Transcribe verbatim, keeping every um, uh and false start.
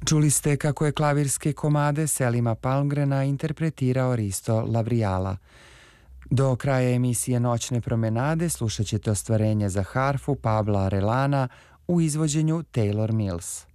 Čuli ste kako je klavirske komade Selima Palmgrena interpretirao Risto Lavrijala. Do kraja emisije Noćne promenade slušat ćete ostvarenje za harfu Pabla Arelana u izvođenju Taylor Mills.